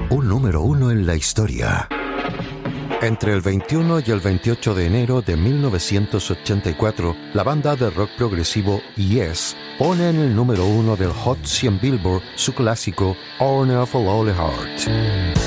un número uno en la historia. Entre el 21 y el 28 de enero de 1984, la banda de rock progresivo Yes pone en el número uno del Hot 100 Billboard su clásico Honor of a Lonely Heart.